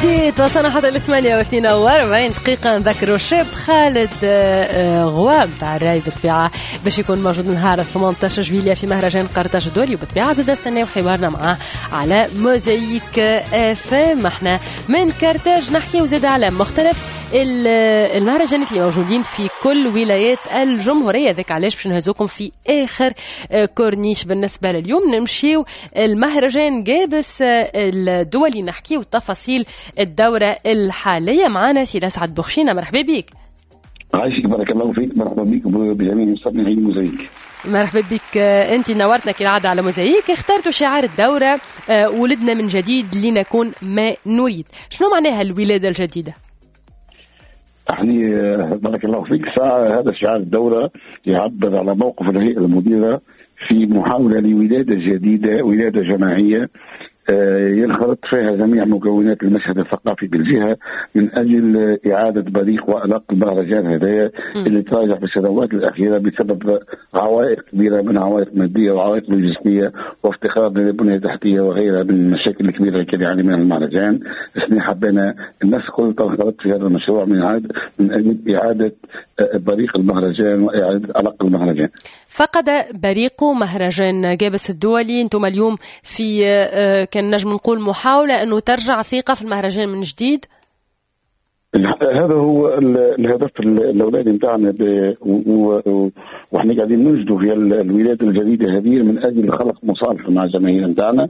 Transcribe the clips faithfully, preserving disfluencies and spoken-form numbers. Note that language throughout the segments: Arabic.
جديد وصلنا حتى ل ثمانية واثنين وأربعين دقيقة. نذكروا الشاب خالد غواب تاع الراي بالطبيعة باش يكون موجود نهار ثمانية عشر جويلية في مهرجان قرطاج الدولي، وبالطبيعة زاد استناو حوارنا معاه على موزايك اف ام. احنا من قرطاج نحكي وزاد على مختلف المهرجانات اللي موجودين في كل ولايات الجمهورية. ذاك علاش باش نهزوكم في آخر كورنيش بالنسبة لليوم. نمشيو المهرجان جابس الدولي نحكي وتفاصيل الدورة الحالية. معنا سي أسعد بخشينة، مرحبا بك. عايشك بارك الله فيك. مرحبا بك بجميع مستمعين موزايك. مرحبا بك. انت نورتنا كالعادة على موزايك. اخترتوا شعار الدورة ولدنا من جديد لنكون ما نريد. شنو معناها الولادة الجديدة؟ يعني بارك الله فيك. ساعة هذا شعار الدورة يعبر على موقف الهيئة المديرة في محاولة لولادة جديدة، ولادة جماعية ينخرط فيها جميع مكونات المشهد الثقافي بالجهة من أجل إعادة بريق وألق المهرجان هذايا اللي تراجع في السنوات الأخيرة بسبب عوائق كبيرة من عوائق مادية وعوائق لوجستية وافتقار للبنية التحتية وغيرها من المشاكل الكبيرة اللي كان يعاني منها المهرجان. احنا حبينا الناس كلها تنخرط في هذا المشروع من إعادة من أجل إعادة بريق المهرجان وإعادة ألق المهرجان. فقد بريق مهرجان جابس الدولي. انتم اليوم في كان نجم نقول محاولة أنه ترجع ثقة في المهرجان من جديد. هذا هو الهدف الأولادي نتاعنا، وإحنا قاعدين ننجدوا في الولادة الجديدة هذه من أجل خلق مصالحة مع الجماهير نتاعنا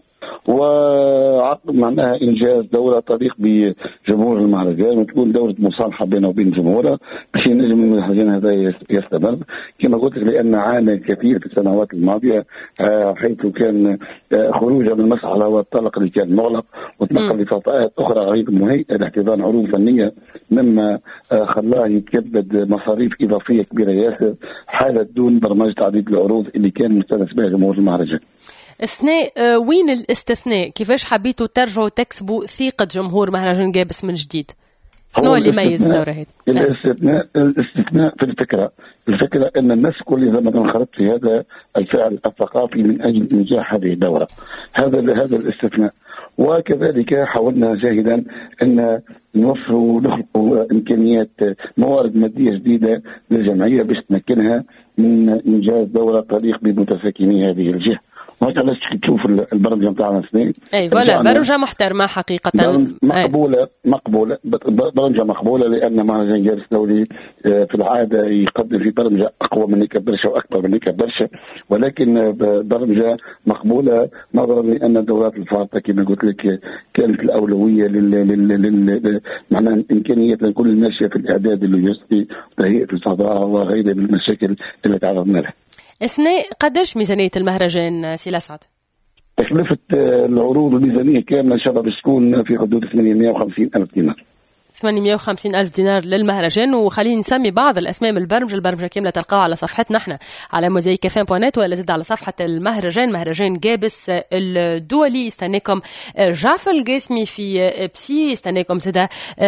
وعقد معناها إنجاز دورة تليق بجمهور المهرجان وتكون دورة مصالحة بينه وبين جمهوره باش ينجم المهرجان هذا يستمر كما قلت لك، لأن عانى كثير في السنوات الماضية حيث كان خروجه من المسرح والطلق اللي كان مغلق وتنقل لفضاءات أخرى غير مهيئة لاحتضان عروض فنية، مما خلاه يتكبد مصاريف إضافية كبيرة ياسر حالة دون برمجة عديد العروض اللي كان مستانس بها جمهور المهرجان. استثناء وين الاستثناء؟ كيفاش حبيتوا ترجعوا تكسبوا ثقة جمهور مهرجان جابس من جديد؟ شنو اللي يميز الدورة هذه؟ الاستثناء الاستثناء في الفكرة، الفكرة أن الناس كل زمان انخرط في هذا الفعل الثقافي من أجل إنجاح هذه الدورة. هذا هذا الاستثناء. وكذلك حاولنا جاهدا أن نوفر ونخلق إمكانيات موارد مادية جديدة للجمعية باش تمكنها من إنجاز دورة تليق بمتساكني هذه الجهة. وهكذا تشوف البرمجه نتاعنا سنين. اي فوالا برمجه محترمه حقيقه، مقبوله مقبوله برمجه مقبوله لان مهرجان جابس الدولي في العاده يقدم في برمجه اقوى من هيك برشا واكبر من هيك برشا، ولكن برمجه مقبوله نظرا لان الدورات الفارطه كما قلت لك كانت الاولويه لل لل معناها امكانيه لكل الماشيه في الاعداد اللوجستي وتهيئه الفضاء وغيرها من المشاكل اللي تعرضنا لها. اثناء قداش ميزانية المهرجان سي أسعد؟ تكلفة العروض الميزانية كاملة إن شاء الله بتكون في حدود ثمانمائة وخمسين ألف دينار. ثمانمائة وخمسين ألف دينار للمهرجان. وخلينا نسمي بعض الأسماء من البرمجة. البرمجة كاملة تلقاها على صفحتنا احنا على موزايك اف ام دوت نت ولا زد على صفحة المهرجان مهرجان جابس الدولي. استناكم جعفر القاسمي في بسي، استناكم زاد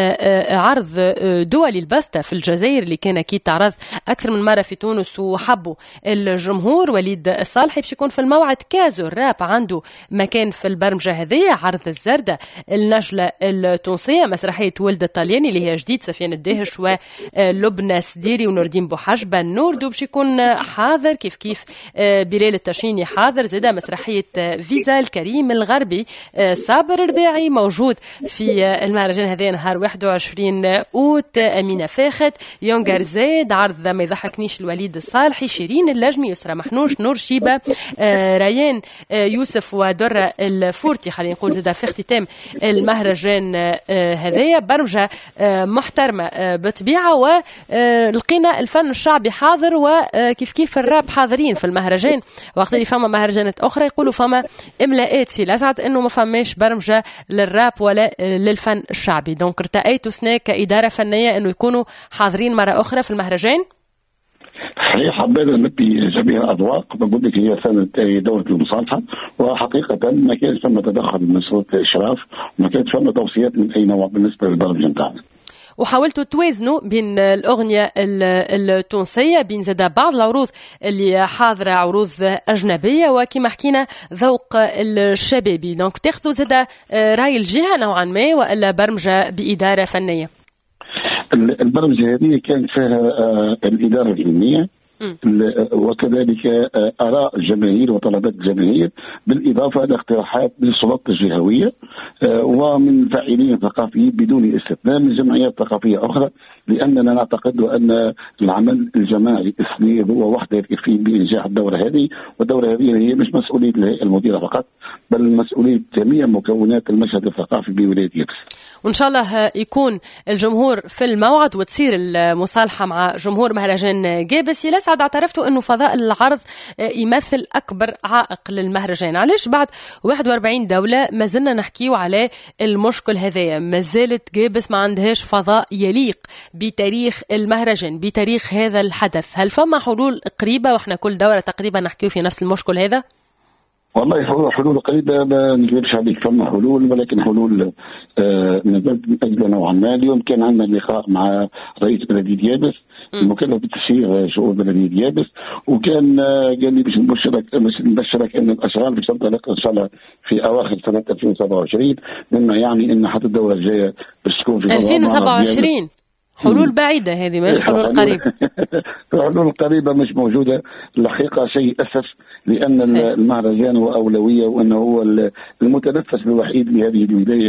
عرض دولي البسطة في الجزائر اللي كان أكيد تعرض أكثر من مرة في تونس وحبوا الجمهور. وليد الصالحي باش يكون في الموعد كازو الراب عنده مكان في البرمجة هذه. عرض الزردة النجلة التونسية، مسرحية ولد الطلياني اللي هي جديد سفيان الدهش ولبنى سديري ونوردين بوحجبة النوردو باش يكون حاضر، كيف كيف بلال التشيني حاضر. زاده مسرحية فيزا الكريم الغربي صابر رباعي موجود في المهرجان هذا نهار واحد وعشرين أوت. أمينة فاخت يونغر زيد عرض ما يضحكنيش الوليد الصالحي شيرين اللجمي يسرى محنوش نور شيبة ريان يوسف ودرة الفورتي. خلينا نقول زاده في اختتام المهرجان هذايا برمجة محترمة بطبيعة. ولقينا الفن الشعبي حاضر وكيف كيف الراب حاضرين في المهرجان. وقت اللي فما مهرجانات أخرى يقولوا فما إملاءات سي الأسعد إنه ما فماش برمجة للراب ولا للفن الشعبي. دونك ارتأيتوا سنة كإدارة فنية إنه يكونوا حاضرين مرة أخرى في المهرجان. صحيح حبينا نبي جميع الأذواق. بقول لك هي سنة دورة المصالحة وحقيقة ما كانش فما تدخل من سلطة الإشراف وما كانش فما توصيات من أي نوع بالنسبة للبرمجة نتاعنا. وحاولتوا توازنوا بين الأغنية التونسية بين زاد بعض العروض اللي حاضرة عروض أجنبية وكما حكينا ذوق الشبابي. دونك تاخذوا زاد رأي الجهة نوعا ما وإلا برمجة بإدارة فنية؟ البرمجة هذه كانت فيها الإدارة العلمية وكذلك آراء الجماهير وطلبات الجماهير بالإضافة إلى اقتراحات من السلطات الجهوية ومن فاعلين ثقافيين بدون استثناء من جمعيات ثقافية أخرى، لأننا نعتقد أن العمل الجماعي السني هو وحده يكفي بإنجاح الدورة هذه، والدورة هذه هي مش مسؤولية الهيئة المديرة فقط بل مسؤولية جميع مكونات المشهد الثقافي بولاية يابس. وإن شاء الله يكون الجمهور في الموعد وتصير المصالحة مع جمهور مهرجان جابس. يلسعد اعترفتوا أنه فضاء العرض يمثل أكبر عائق للمهرجان. علاش بعد واحد وأربعين دولة ما زلنا نحكيو على المشكل هذايا؟ ما زالت جابس ما عندهاش فضاء يليق بتاريخ المهرجان بتاريخ هذا الحدث. هل فما حلول قريبة وإحنا كل دورة تقريبا نحكيو في نفس المشكل هذا؟ والله حلول قريبة ما نجيبش عليك، فما حلول ولكن حلول آه من أجل نوعا ما. اليوم كان عندنا لقاء مع رئيس بلدية يابس المكلف بتسيير شؤون بلدية يابس، وكان آه قال لي باش نبشرك باش نبشرك أن الأشغال باش تنطلق إن شاء الله في أواخر سنة ألفين وسبعة وعشرين، مما يعني أن حتى الدورة الجاية باش تكون في ألفين وسبعة وعشرين. حلول بعيدة هذه مش حلول قريبة. الحلول القريبة مش موجودة الحقيقة، شيء أسف، لأن المهرجان هو أولوية وأنه هو المتنفس الوحيد لهذه الولاية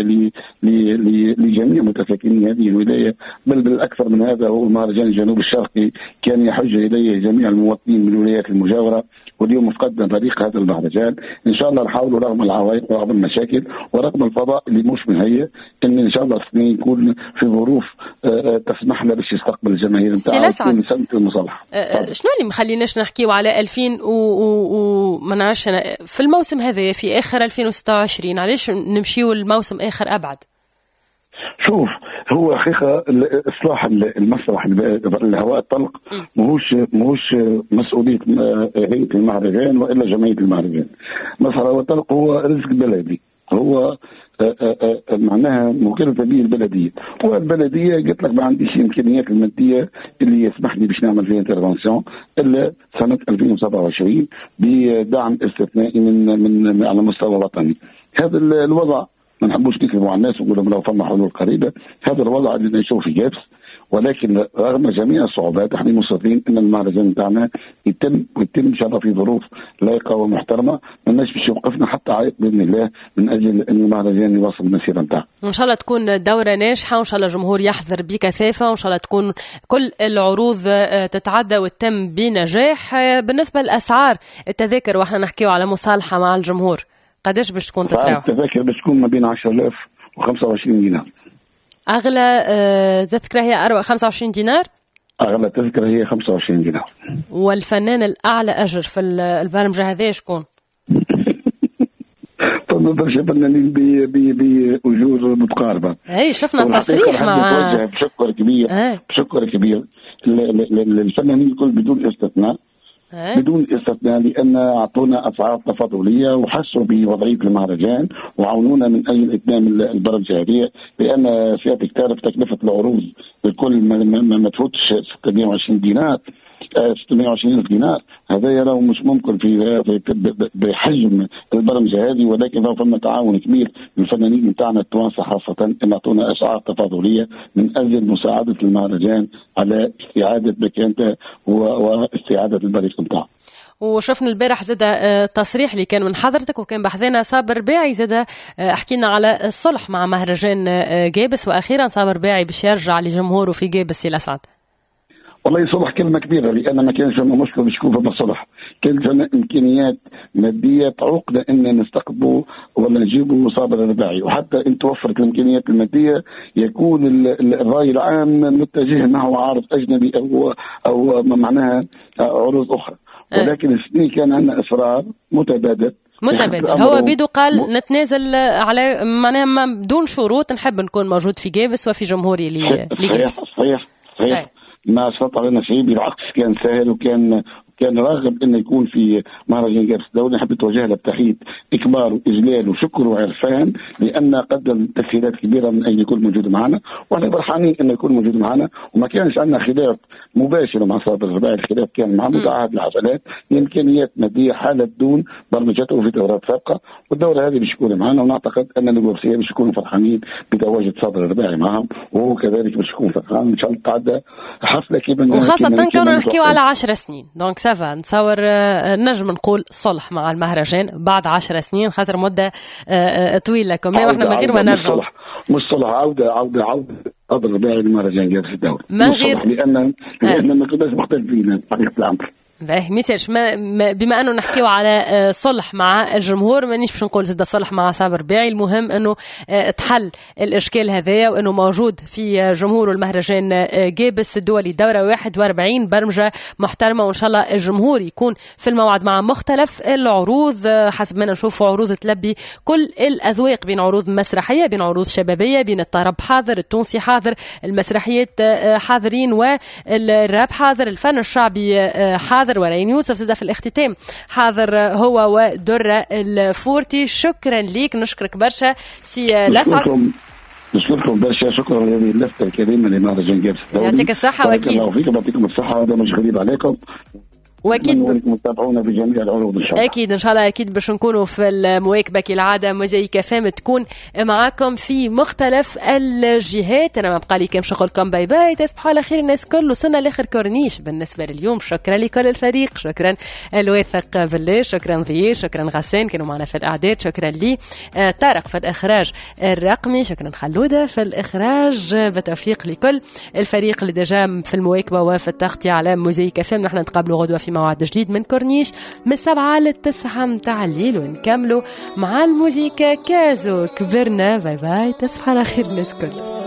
لجميع متساكني هذه الولاية، بل بالأكثر من هذا هو المهرجان الجنوب الشرقي كان يحج إليه جميع المواطنين من الولايات المجاورة، واليوم فقدنا طريق هذا المهرجان. إن شاء الله نحاول رغم العوائق ورغم المشاكل ورغم الفضاء اللي مش مهيئ إن إن شاء الله السنين يكون في ظروف تسمح لنا باش يستقبل الجماهير نتاعنا في سنة المصالحة. أه شنو اللي مخليناش نحكيو على ألفين وما نعرفش في الموسم هذا في آخر ألفين وستة وعشرين؟ علاش نمشيو الموسم آخر أبعد؟ شوف، هو حقيقة إصلاح المسرح الهواء الطلق ماهوش ماهوش مسؤولية هيئة المهرجان وإلا جمعية المهرجان. مسرح الهواء الطلق هو رزق بلدي، هو آآ آآ معناها مكلفة به البلدية، والبلدية قلت لك ما عنديش الإمكانيات المادية اللي يسمح لي باش نعمل فيها انترفنسيون إلا سنة ألفين وسبعة وعشرين بدعم استثنائي من من على مستوى وطني. هذا الوضع ما نحبوش نكذبوا على الناس ونقولوا لو فما حلول قريبة، هذا الوضع اللي نشوفه في جابس، ولكن رغم جميع الصعوبات احنا مصرين ان المهرجان بتاعنا يتم ويتم ان شاء الله في ظروف لائقه ومحترمه، مالناش باش يوقفنا حتى عائق باذن الله من اجل ان المهرجان يواصل المسيره بتاعه. وان شاء الله تكون دوره ناجحه وان شاء الله الجمهور يحضر بكثافه وان شاء الله تكون كل العروض تتعدى وتتم بنجاح. بالنسبه للاسعار التذاكر واحنا نحكيو على مصالحه مع الجمهور قداش باش تكون تتراوح؟ التذاكر باش تكون ما بين عشرة آلاف وخمسة وعشرين دينار. أغلى تذكرة هي خمسة وعشرين دينار؟ أغلى تذكرة هي خمسة وعشرين دينار. والفنان الأعلى أجر في البرمجة هذه شكون؟ فنقدرش فنانين بأجور متقاربة. أي شفنا تصريح مع بشكر كبير آه. بشكر كبير للفنانين الكل بدون استثناء أه؟ بدون استثناء، لأن أعطونا أسعار تفاضلية وحسوا بوضعية المهرجان وعاونونا من أجل إتمام البرمجة هذه، لأن سيادتك تعرف تكلفة العروض الكل ما, ما تفوتش ستمائة وعشرين دينار ستمائة وعشرين ألف دينار. هذا لو مش ممكن في بحجم البرمجة هذه، ولكن لو فما تعاون كبير من الفنانين بتاعنا التوانسة خاصة ان اعطونا اسعار تفاضلية من اجل مساعدة المهرجان على استعادة مكانته واستعادة البريق بتاعه. وشفنا البارح زاد تصريح اللي كان من حضرتك وكان بحثنا صابر باعي زاد حكينا على الصلح مع مهرجان جابس، واخيرا صابر باعي باش يرجع لجمهوره في جابس الاسعد. والله صلح كلمة كبيرة، لأن ما كانش فما مشكلة باش يكون فما صلح، كان فما إمكانيات مادية تعوقنا أن نستقبلوا ولا نجيبوا صابر الرباعي، وحتى إن توفرت الإمكانيات المادية يكون الرأي العام متجه نحو عرض أجنبي أو أو معناها عروض أخرى، ولكن السنين كان عندنا إصرار متبادل متبادل. هو بيدو قال م... نتنازل على معناها بدون شروط، نحب نكون موجود في جابس وفي جمهوري اللي صحيح صحيح صحيح, صحيح. ما شرط علينا شيء، بالعكس كان سهل وكان كان راغب انه يكون في مهرجان جابس الدولي. نحب نتوجه له بتحيه اكبار واجلال وشكر وعرفان، لان قدم تسهيلات كبيره من اجل يكون موجود معنا، واحنا فرحانين انه يكون موجود معنا. وما كانش عندنا خلاف مباشر مع صابر الرباعي، الخلاف كان مع متعهد الحفلات لامكانيات ماديه حاله دون برمجته في دورات سابقه، والدوره هذه باش يكون معنا، ونعتقد ان النجوبسيه باش يكونوا فرحانين بتواجد صابر الرباعي معهم، وهو كذلك باش يكون فرحان ان شاء الله. تعدى حفله كيما وخاصه كنا نحكيو على عشر سنين، دونك سافا نتصور نجم نقول صلح مع المهرجان بعد عشر سنين، خاطر مده طويله لكم واحنا من غير ما نرجع. مش صلح، عوده عوده عوده صابر الرباعي للمهرجان جابس الدولي من غير، لان لان ما كناش مختلفين حقيقه الامر. باهي ميساج ما بما انه نحكيو على صلح مع الجمهور، مانيش باش نقول زاد صلح مع صابر الرباعي، المهم انه تحل الاشكال هذايا، وانه موجود في جمهور المهرجان جابس الدولي دوره واحد وأربعين برمجه محترمه، وان شاء الله الجمهور يكون في الموعد مع مختلف العروض حسب ما نشوف، عروض تلبي كل الاذواق، بين عروض مسرحيه، بين عروض شبابيه، بين الطرب حاضر، التونسي حاضر، المسرحيات حاضرين، والراب حاضر، الفن الشعبي حاضر، ورين يوسف زاد في الاختتام حاضر هو ودرة الفورتي. شكرا ليك، نشكرك برشا سي لسعد. نشكركم برشا، شكرا لهذه اللفتة الكريمة لمهرجان جابس الدولي. يعطيك الصحة واكيد. الله فيكم، يعطيكم الصحة، هذا مش غريب عليكم، واكيد متابعونا بجميع العروض ان شاء الله. اكيد ان شاء الله، اكيد باش نكونوا في المواكبه كالعاده. موزايك فام تكون معاكم في مختلف الجهات. انا ما بقى لي كم شغلكم، باي باي، تصبحوا على خير الناس كل. وصلنا لاخر كورنيش بالنسبه لليوم. شكرا لكل الفريق، شكرا الواثق بالله، شكرا ضياء، شكرا غسان كانوا معنا في الاعداد، شكرا لي طارق في الاخراج الرقمي، شكرا خلوده في الاخراج. بالتوفيق لكل الفريق اللي دجا في المواكبه وفي التغطيه على موزايك فام. نحن نتقابلوا غدوه في موعد جديد من كورنيش من السبعة للتسعة متاع الليل، ونكملوا مع الموسيقى كازو كبرنا. باي باي، تصبح على خير الناس كل.